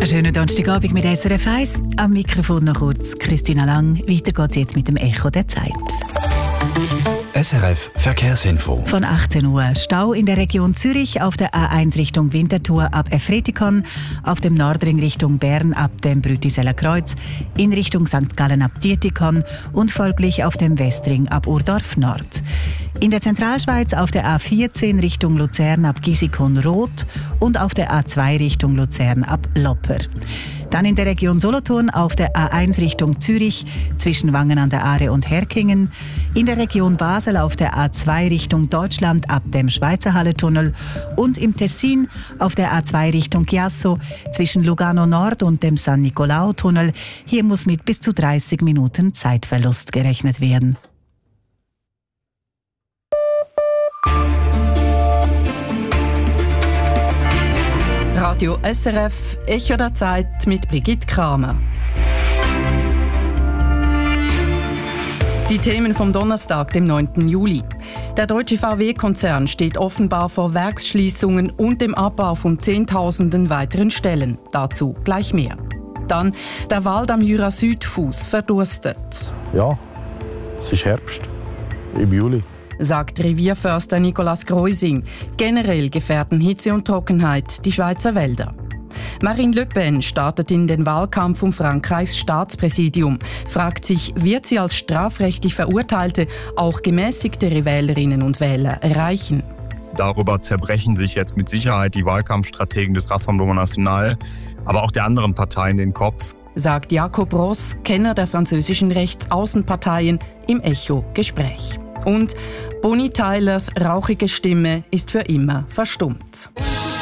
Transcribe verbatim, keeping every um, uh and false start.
Einen schönen Donnerstagabend mit S R F eins. Am Mikrofon noch kurz Christina Lang. Weiter geht's jetzt mit dem Echo der Zeit. S R F Verkehrsinfo. Von achtzehn Uhr Stau in der Region Zürich auf der A eins Richtung Winterthur ab Efretikon, auf dem Nordring Richtung Bern ab dem Brütiseller Kreuz, in Richtung Sankt Gallen ab Dietikon und folglich auf dem Westring ab Urdorf Nord. In der Zentralschweiz auf der A vierzehn Richtung Luzern ab Gisikon-Rot und auf der A zwei Richtung Luzern ab Lopper. Dann in der Region Solothurn auf der A eins Richtung Zürich zwischen Wangen an der Aare und Herkingen, in der Region Basel auf der A zwei Richtung Deutschland ab dem Schweizer Halletunnel und im Tessin auf der A zwei Richtung Chiasso zwischen Lugano Nord und dem San Nicolao-Tunnel. Hier muss mit bis zu dreißig Minuten Zeitverlust gerechnet werden. Radio S R F, Echo der Zeit mit Brigitte Kramer. Die Themen vom Donnerstag, dem neunten Juli. Der deutsche V W-Konzern steht offenbar vor Werksschließungen und dem Abbau von Zehntausenden weiteren Stellen. Dazu gleich mehr. Dann der Wald am Jura-Südfuss verdurstet. Ja, es ist Herbst, im Juli. Sagt Revierförster Nicolas Greusing. Generell gefährden Hitze und Trockenheit die Schweizer Wälder. Marine Le Pen startet in den Wahlkampf um Frankreichs Staatspräsidium. Fragt sich, wird sie als strafrechtlich Verurteilte auch gemäßigtere Wählerinnen und Wähler erreichen? Darüber zerbrechen sich jetzt mit Sicherheit die Wahlkampfstrategen des Rassemblement National, aber auch der anderen Parteien den Kopf. Sagt Jakob Ross, Kenner der französischen Rechtsaußenparteien, im Echo-Gespräch. Und Bonnie Tylers rauchige Stimme ist für immer verstummt.